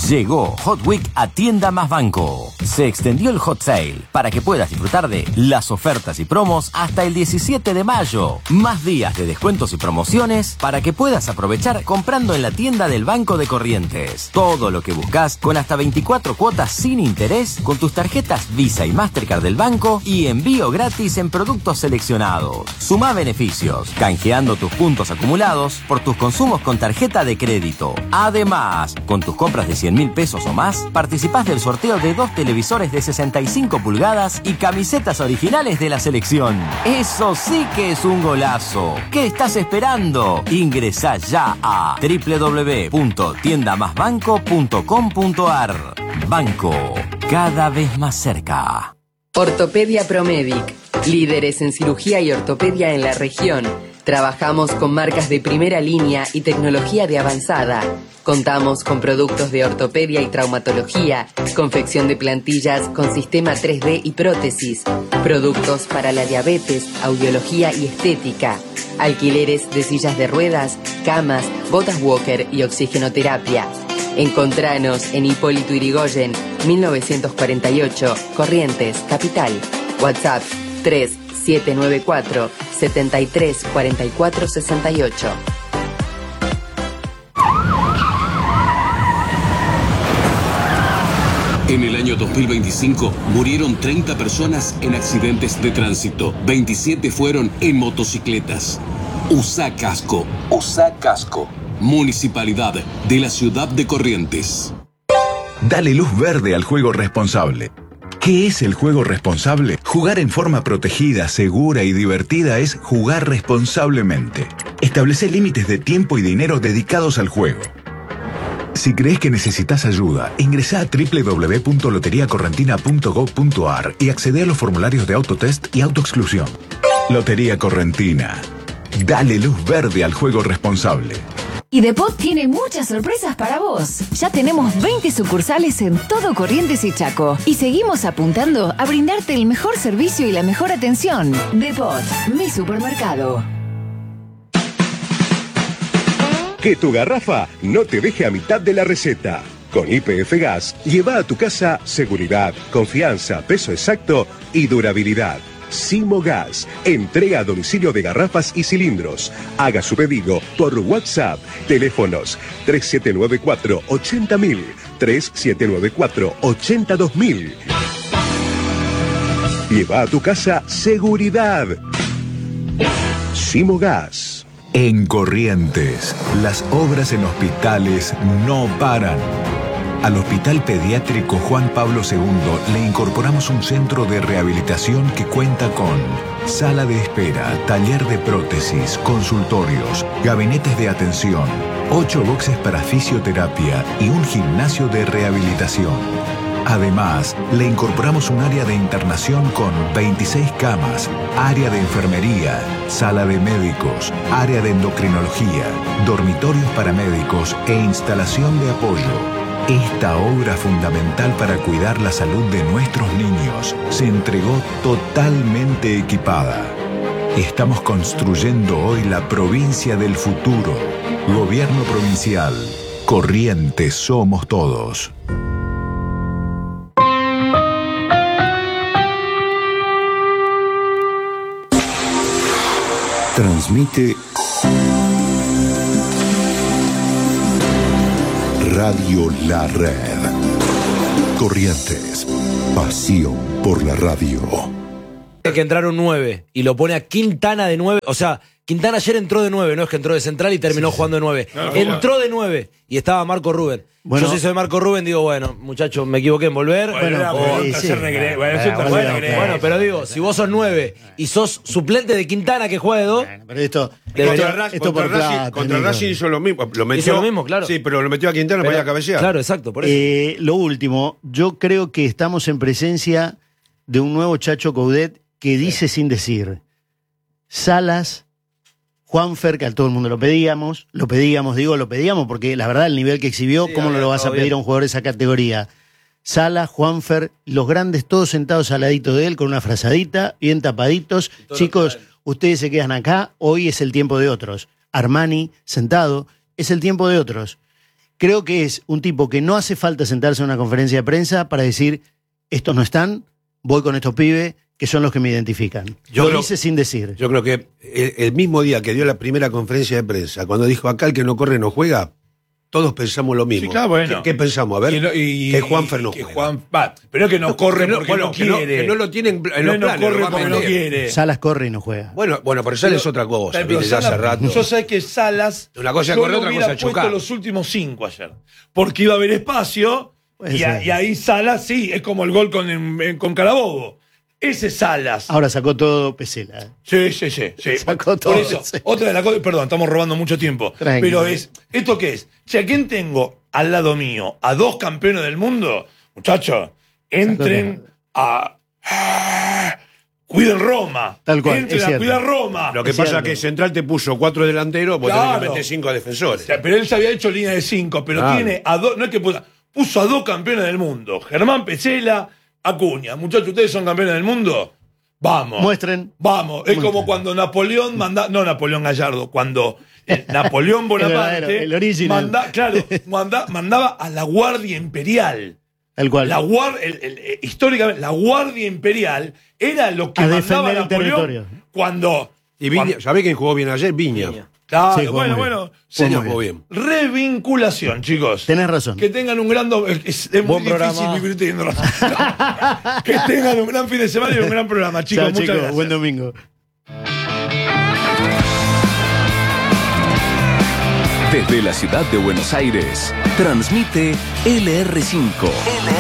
Llegó Hot Week a Tienda Más Banco. Se extendió el Hot Sale para que puedas disfrutar de las ofertas y promos hasta el 17 de mayo. Más días de descuentos y promociones para que puedas aprovechar comprando en la tienda del Banco de Corrientes. Todo lo que buscas con hasta 24 cuotas sin interés con tus tarjetas Visa y Mastercard del banco y envío gratis en productos seleccionados. Sumá beneficios, canjeando tus puntos acumulados por tus consumos con tarjeta de crédito. Además, con tus compras de 100.000 pesos o más, participás del sorteo de 2 televisores de 65 pulgadas y camisetas originales de la selección. Eso sí que es un golazo. ¿Qué estás esperando? Ingresá ya a www.tiendamasbanco.com.ar. Banco, cada vez más cerca. Ortopedia Promedic, líderes en cirugía y ortopedia en la región. Trabajamos con marcas de primera línea y tecnología de avanzada. Contamos con productos de ortopedia y traumatología, confección de plantillas con sistema 3D y prótesis, productos para la diabetes, audiología y estética, alquileres de sillas de ruedas, camas, botas walker y oxigenoterapia. Encontranos en Hipólito Yrigoyen, 1948, Corrientes, Capital. WhatsApp 3794 73 44 68. En el año 2025 murieron 30 personas en accidentes de tránsito. 27 fueron en motocicletas. Usa casco. Usa casco. Municipalidad de la ciudad de Corrientes. Dale luz verde al juego responsable. ¿Qué es el juego responsable? Jugar en forma protegida, segura y divertida es jugar responsablemente. Establece límites de tiempo y dinero dedicados al juego. Si crees que necesitas ayuda, ingresá a www.loteriacorrentina.gov.ar y accede a los formularios de autotest y autoexclusión. Lotería Correntina. Dale luz verde al juego responsable. Y Depot tiene muchas sorpresas para vos. Ya tenemos 20 sucursales en todo Corrientes y Chaco. Y seguimos apuntando a brindarte el mejor servicio y la mejor atención. Depot, mi supermercado. Que tu garrafa no te deje a mitad de la receta. Con YPF Gas, lleva a tu casa seguridad, confianza, peso exacto y durabilidad. Simo Gas, entrega a domicilio de garrafas y cilindros. Haga su pedido por WhatsApp. Teléfonos 3794-80000, 3794-82000. Lleva a tu casa seguridad. Simo Gas. En Corrientes, las obras en hospitales no paran. Al Hospital Pediátrico Juan Pablo II le incorporamos un centro de rehabilitación que cuenta con sala de espera, taller de prótesis, consultorios, gabinetes de atención, 8 boxes para fisioterapia y un gimnasio de rehabilitación. Además, le incorporamos un área de internación con 26 camas, área de enfermería, sala de médicos, área de endocrinología, dormitorios para médicos e instalación de apoyo. Esta obra fundamental para cuidar la salud de nuestros niños se entregó totalmente equipada. Estamos construyendo hoy la provincia del futuro. Gobierno provincial. Corrientes somos todos. Transmite Radio La Red. Corrientes, pasión por la radio. Que entraron 9 y lo pone a Quintana de 9. O sea, Quintana ayer entró de 9, no es que entró de central y terminó jugando de 9. No, entró de 9 y estaba Marco Rubén. Bueno, yo si soy Marco Rubén digo, bueno, muchachos, me equivoqué en volver. Bueno, pero digo, si vos sos 9 y sos suplente de Quintana que juega de 2. Bueno, pero esto contra Racing hizo lo mismo. Hizo lo mismo, claro. Sí, pero lo metió a Quintana para ir a cabecear. Claro, exacto, por eso. Lo último, yo creo que estamos en presencia de un nuevo Chacho Coudet que dice sin decir. Salas, Juanfer, que a todo el mundo lo pedíamos porque la verdad el nivel que exhibió, sí, ¿cómo no lo vas a pedir a un jugador de esa categoría? Salas, Juanfer, los grandes todos sentados al ladito de él con una frazadita, bien tapaditos. Chicos, ustedes se quedan acá, hoy es el tiempo de otros. Armani, sentado, es el tiempo de otros. creo que es un tipo que no hace falta sentarse en una conferencia de prensa para decir, estos no están, voy con estos pibes, que son los que me identifican. Lo dice sin decir. Yo creo que el mismo día que dio la primera conferencia de prensa, cuando dijo acá el que no corre no juega, todos pensamos lo mismo. Sí, claro, bueno. ¿Qué pensamos? A ver, que Juanfer no juega. Pero es que no corre porque no quiere. Que no lo tienen en los planes. No corre porque no quiere. Salas corre y no juega. Bueno, pero Salas es otra cosa. Pero ya hace rato. Yo sé que Salas... Una cosa corre, otra cosa chocar. Los últimos 5 ayer. Porque iba a haber espacio y ahí Salas, sí, es como el gol con Carabobo. Ese Salas. Ahora sacó todo Pesela. Sí. Sacó todo. Por eso, otra de las cosas, perdón, estamos robando mucho tiempo. Tranquilo. Pero ¿esto qué es? ¿A quién tengo al lado mío? ¿A 2 campeones del mundo? Muchachos, entren a... Cuiden Roma. Tal cual. Entren a cuidar Roma. Lo que pasa es que Central te puso 4 delanteros, vos tenés que meter 5 defensores. O sea, pero él se había hecho línea de 5, pero tiene a 2, no es que puso a 2 campeones del mundo. Germán Pesela, Acuña. Muchachos, ¿ustedes son campeones del mundo? Vamos. Muestren. Vamos. Es como cuando Napoleón no Napoleón Gallardo, cuando Napoleón Bonaparte el original. mandaba a la Guardia Imperial. Tal cual. Históricamente, la Guardia Imperial era lo que mandaba Napoleón cuando... Y Viña, ¿sabés quién jugó bien ayer? Viña. Claro, Sí, bueno. Señor, jugó bien. Revinculación, chicos. Tenés razón. Que tengan un gran... Es muy difícil vivir teniendo razón. Que tengan un gran fin de semana y un gran programa, chicos. Chao, Muchas chicos. gracias. Buen domingo. Desde la ciudad de Buenos Aires, transmite LR5.